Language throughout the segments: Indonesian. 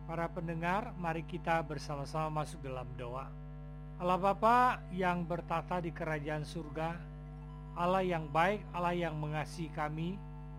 Para pendengar, mari kita bersama-sama masuk dalam doa. Allah Bapa yang bertata di kerajaan surga, Allah yang baik, Allah yang mengasihi kami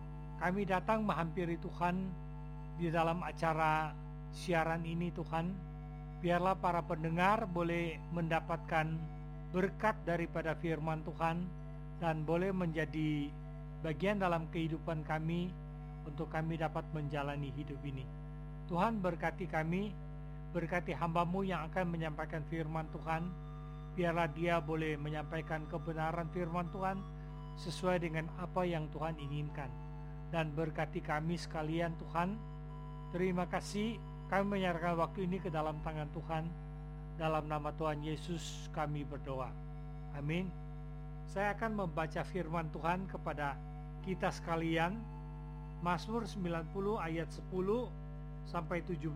datang menghampiri Tuhan di dalam acara siaran ini Tuhan. Biarlah para pendengar boleh mendapatkan berkat daripada firman Tuhan dan boleh menjadi bagian dalam kehidupan kami untuk kami dapat menjalani hidup ini. Tuhan berkati kami, berkati hamba-Mu yang akan menyampaikan firman Tuhan. Biarlah dia boleh menyampaikan kebenaran firman Tuhan sesuai dengan apa yang Tuhan inginkan. Dan berkati kami sekalian Tuhan. Terima kasih, kami menyerahkan waktu ini ke dalam tangan Tuhan. Dalam nama Tuhan Yesus kami berdoa. Amin. Saya akan membaca firman Tuhan kepada kita sekalian. Mazmur 90 ayat 10 sampai 17.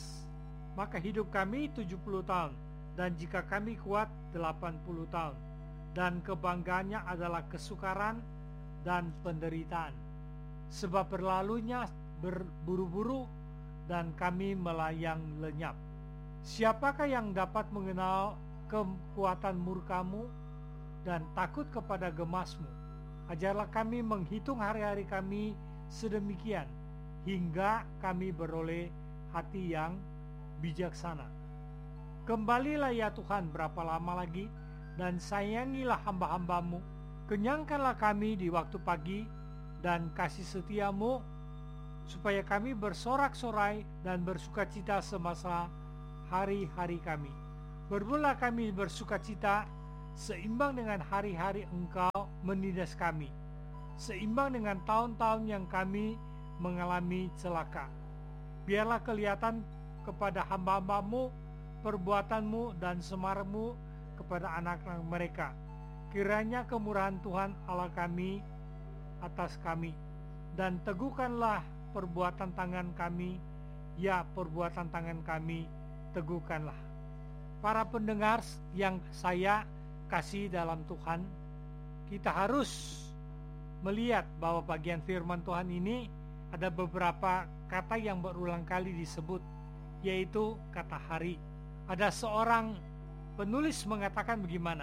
Maka hidup kami 70 tahun, dan jika kami kuat 80 tahun, dan kebanggaannya adalah kesukaran dan penderitaan. Sebab berlalunya berburu-buru dan kami melayang lenyap. Siapakah yang dapat mengenal kekuatan murka-Mu dan takut kepada gemas-Mu? Ajarlah kami menghitung hari-hari kami sedemikian, hingga kami beroleh hati yang bijaksana. Kembalilah ya Tuhan, berapa lama lagi, dan sayangilah hamba-hamba-Mu. Kenyangkanlah kami di waktu pagi, dan kasih setia-Mu, supaya kami bersorak-sorai dan bersukacita semasa hari-hari kami. Bermula kami bersukacita, seimbang dengan hari-hari Engkau menindas kami, seimbang dengan tahun-tahun yang kami mengalami celaka. Biarlah kelihatan kepada hamba-hamba-Mu perbuatan-Mu dan semar-Mu kepada anak-anak mereka. Kiranya kemurahan Tuhan Allah kami atas kami, dan teguhkanlah perbuatan tangan kami, ya perbuatan tangan kami teguhkanlah. Para pendengar yang saya kasih dalam Tuhan, kita harus melihat bahwa bagian firman Tuhan ini ada beberapa kata yang berulang kali disebut, yaitu kata hari. Ada seorang penulis mengatakan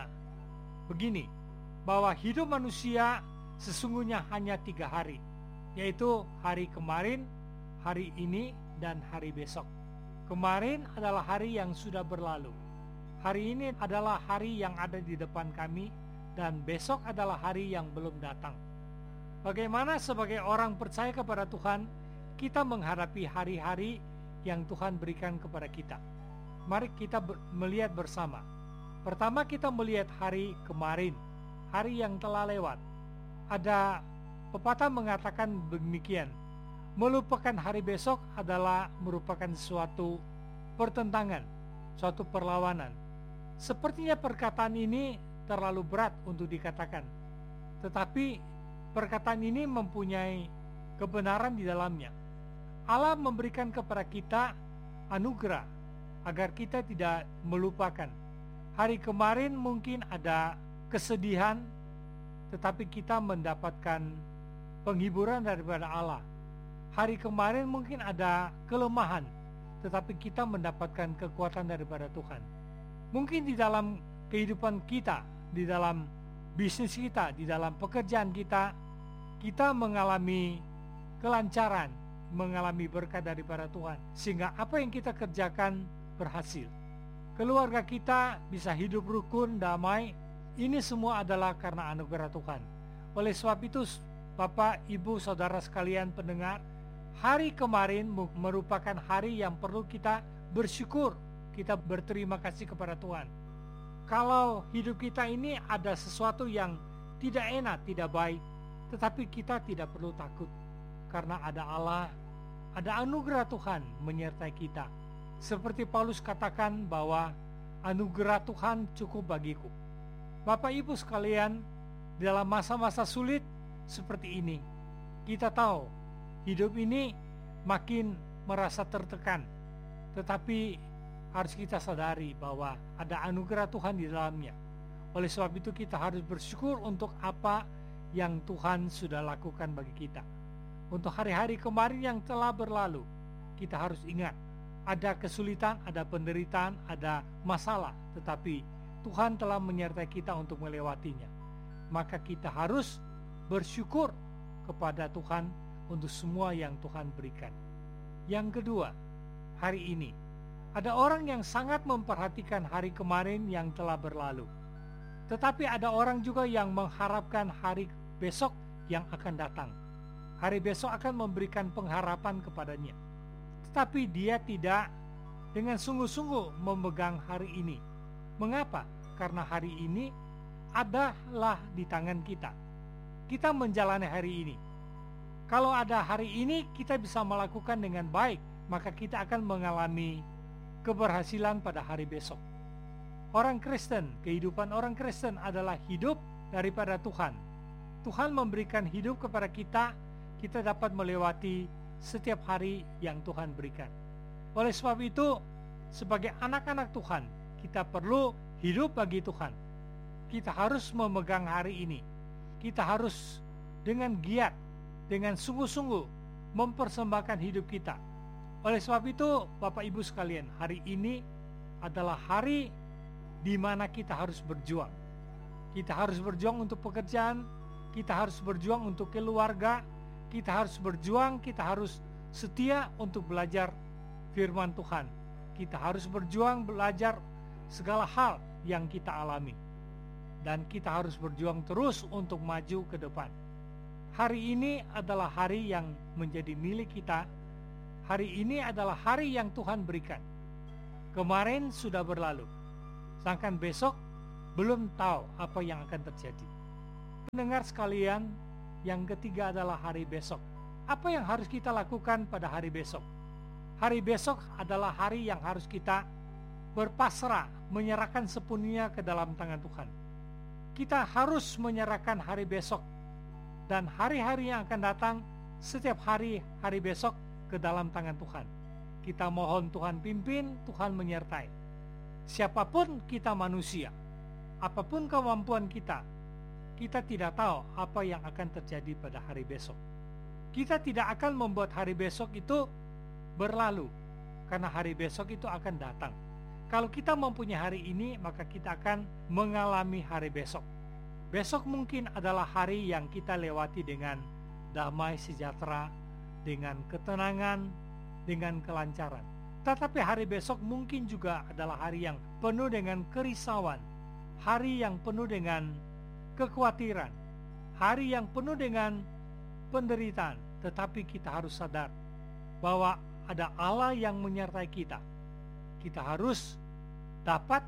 begini, bahwa hidup manusia sesungguhnya hanya 3 hari, yaitu hari kemarin, hari ini, dan hari besok. Kemarin adalah hari yang sudah berlalu. Hari ini adalah hari yang ada di depan kami, dan besok adalah hari yang belum datang. Bagaimana sebagai orang percaya kepada Tuhan, kita menghadapi hari-hari yang Tuhan berikan kepada kita? Mari kita melihat bersama. Pertama, kita melihat hari kemarin, hari yang telah lewat. Ada pepatah mengatakan demikian, melupakan hari besok adalah merupakan suatu pertentangan, suatu perlawanan. Sepertinya perkataan ini terlalu berat untuk dikatakan, tetapi perkataan ini mempunyai kebenaran di dalamnya. Allah memberikan kepada kita anugerah agar kita tidak melupakan. Hari kemarin mungkin ada kesedihan, tetapi kita mendapatkan penghiburan daripada Allah. Hari kemarin mungkin ada kelemahan, tetapi kita mendapatkan kekuatan daripada Tuhan. Mungkin di dalam kehidupan kita, di dalam bisnis kita, di dalam pekerjaan kita, kita mengalami kelancaran, mengalami berkat daripada Tuhan, sehingga apa yang kita kerjakan berhasil. Keluarga kita bisa hidup rukun, damai. Ini semua adalah karena anugerah Tuhan. Oleh sebab itu, Bapak, Ibu, Saudara sekalian pendengar, hari kemarin merupakan hari yang perlu kita bersyukur, kita berterima kasih kepada Tuhan. Kalau hidup kita ini ada sesuatu yang tidak enak, tidak baik, tetapi kita tidak perlu takut, karena ada Allah, ada anugerah Tuhan menyertai kita. Seperti Paulus katakan bahwa anugerah Tuhan cukup bagiku. Bapak Ibu sekalian, dalam masa-masa sulit seperti ini, kita tahu hidup ini makin merasa tertekan, tetapi harus kita sadari bahwa ada anugerah Tuhan di dalamnya. Oleh sebab itu kita harus bersyukur untuk apa yang Tuhan sudah lakukan bagi kita. Untuk hari-hari kemarin yang telah berlalu, kita harus ingat Ada kesulitan, ada penderitaan, ada masalah, tetapi Tuhan telah menyertai kita untuk melewatinya. Maka kita harus bersyukur kepada Tuhan untuk semua yang Tuhan berikan. Yang kedua, hari ini ada orang yang sangat memperhatikan hari kemarin yang telah berlalu. Tetapi ada orang juga yang mengharapkan hari besok yang akan datang. Hari besok akan memberikan pengharapan kepadanya. Tetapi dia tidak dengan sungguh-sungguh memegang hari ini. Mengapa? Karena hari ini adalah di tangan kita. Kita menjalani hari ini. Kalau ada hari ini kita bisa melakukan dengan baik, maka kita akan mengalami keberhasilan pada hari besok. Orang Kristen, kehidupan orang Kristen adalah hidup daripada Tuhan. Tuhan memberikan hidup kepada kita, kita dapat melewati setiap hari yang Tuhan berikan. Oleh sebab itu, sebagai anak-anak Tuhan, kita perlu hidup bagi Tuhan. Kita harus memegang hari ini. Kita harus dengan giat, dengan sungguh-sungguh mempersembahkan hidup kita. Oleh sebab itu, Bapak Ibu sekalian, hari ini adalah hari di mana kita harus berjuang. Kita harus berjuang untuk pekerjaan, kita harus berjuang untuk keluarga, kita harus berjuang, kita harus setia untuk belajar firman Tuhan. Kita harus berjuang belajar segala hal yang kita alami. Dan kita harus berjuang terus untuk maju ke depan. Hari ini adalah hari yang menjadi milik kita. Hari ini adalah hari yang Tuhan berikan. Kemarin sudah berlalu. Sedangkan besok belum tahu apa yang akan terjadi. Pendengar sekalian, yang ketiga adalah hari besok. Apa yang harus kita lakukan pada hari besok? Hari besok adalah hari yang harus kita berpasrah, menyerahkan sepenuhnya ke dalam tangan Tuhan. Kita harus menyerahkan hari besok dan hari-hari yang akan datang, setiap hari besok ke dalam tangan Tuhan. Kita mohon Tuhan pimpin, Tuhan menyertai. Siapapun kita manusia, apapun kemampuan kita, kita tidak tahu apa yang akan terjadi pada hari besok. Kita tidak akan membuat hari besok itu berlalu, karena hari besok itu akan datang. Kalau kita mempunyai hari ini, maka kita akan mengalami hari besok. Besok mungkin adalah hari yang kita lewati dengan damai sejahtera, dengan ketenangan, dengan kelancaran. Tetapi hari besok mungkin juga adalah hari yang penuh dengan kerisauan, hari yang penuh dengan kekhawatiran, hari yang penuh dengan penderitaan. Tetapi kita harus sadar bahwa ada Allah yang menyertai kita. Kita harus dapat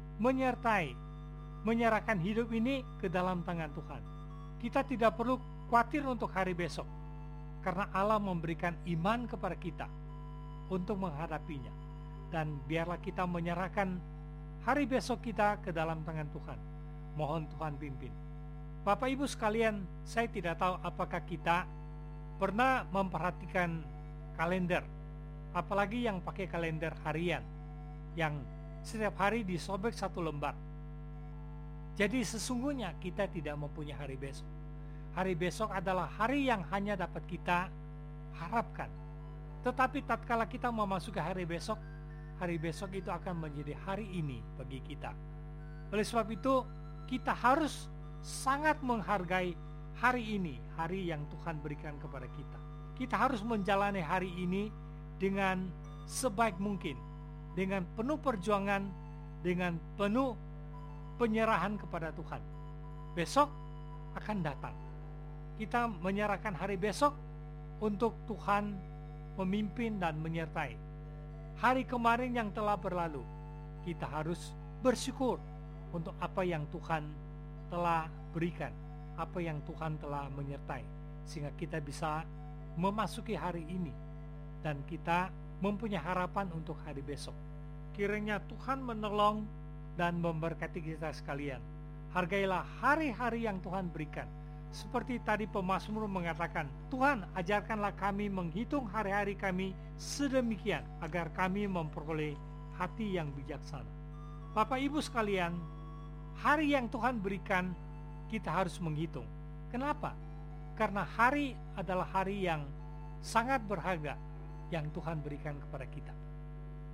menyerahkan hidup ini ke dalam tangan Tuhan. Kita tidak perlu khawatir untuk hari besok, karena Allah memberikan iman kepada kita untuk menghadapinya. Dan biarlah kita menyerahkan hari besok kita ke dalam tangan Tuhan. Mohon Tuhan pimpin. Bapak Ibu sekalian, saya tidak tahu apakah kita pernah memperhatikan kalender, apalagi yang pakai kalender harian, yang setiap hari disobek satu lembar. Jadi sesungguhnya kita tidak mempunyai hari besok. Hari besok adalah hari yang hanya dapat kita harapkan. Tetapi tatkala kita memasuki hari besok itu akan menjadi hari ini bagi kita. Oleh sebab itu, kita harus sangat menghargai hari ini, hari yang Tuhan berikan kepada kita. Kita harus menjalani hari ini dengan sebaik mungkin, dengan penuh perjuangan, dengan penuh penyerahan kepada Tuhan. Besok akan datang. Kita menyerahkan hari besok untuk Tuhan memimpin dan menyertai. Hari kemarin yang telah berlalu, kita harus bersyukur untuk apa yang Tuhan telah berikan, apa yang Tuhan telah menyertai, sehingga kita bisa memasuki hari ini dan kita mempunyai harapan untuk hari besok. Kiranya Tuhan menolong dan memberkati kita sekalian. Hargailah hari-hari yang Tuhan berikan. Seperti tadi pemazmur mengatakan, Tuhan ajarkanlah kami menghitung hari-hari kami sedemikian agar kami memperoleh hati yang bijaksana. Bapak Ibu sekalian, hari yang Tuhan berikan kita harus menghitung. Kenapa? Karena hari adalah hari yang sangat berharga yang Tuhan berikan kepada kita.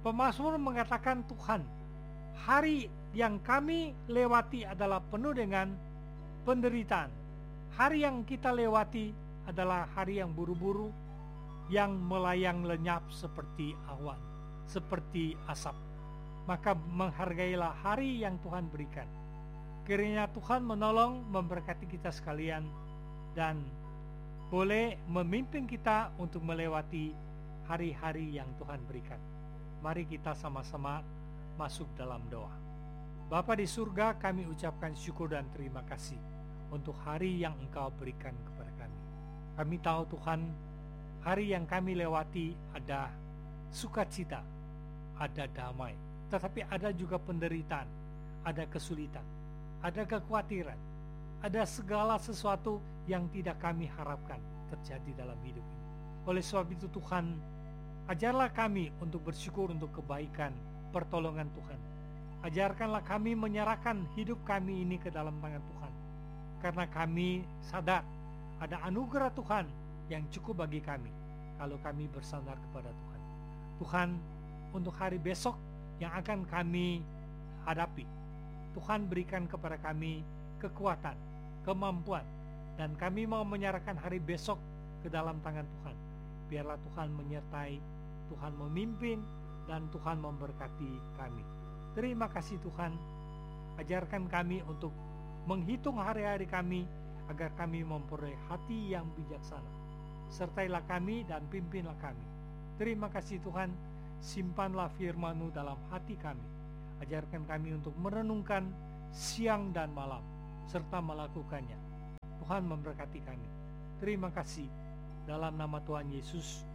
Pemazmur mengatakan, Tuhan, hari yang kami lewati adalah penuh dengan penderitaan. Hari yang kita lewati adalah hari yang buru-buru, yang melayang lenyap seperti awan, seperti asap. Maka menghargailah hari yang Tuhan berikan. Kiranya Tuhan menolong, memberkati kita sekalian, dan boleh memimpin kita untuk melewati hari-hari yang Tuhan berikan. Mari kita sama-sama masuk dalam doa. Bapa di surga, kami ucapkan syukur dan terima kasih untuk hari yang Engkau berikan kepada kami. Kami tahu Tuhan, hari yang kami lewati ada sukacita, ada damai, tetapi ada juga penderitaan, ada kesulitan, ada kekhawatiran, ada segala sesuatu yang tidak kami harapkan terjadi dalam hidup ini. Oleh sebab itu Tuhan, ajarlah kami untuk bersyukur untuk kebaikan, pertolongan Tuhan. Ajarkanlah kami menyerahkan hidup kami ini ke dalam tangan Tuhan. Karena kami sadar ada anugerah Tuhan yang cukup bagi kami kalau kami bersandar kepada Tuhan. Tuhan, untuk hari besok yang akan kami hadapi, Tuhan berikan kepada kami kekuatan, kemampuan, dan kami mau menyerahkan hari besok ke dalam tangan Tuhan. Biarlah Tuhan menyertai, Tuhan memimpin, dan Tuhan memberkati kami. Terima kasih Tuhan. Ajarkan kami untuk menghitung hari-hari kami agar kami memperoleh hati yang bijaksana. Sertailah kami dan pimpinlah kami. Terima kasih Tuhan. Simpanlah firman-Mu dalam hati kami. Ajarkan kami untuk merenungkan siang dan malam serta melakukannya. Tuhan memberkati kami. Terima kasih. Dalam nama Tuhan Yesus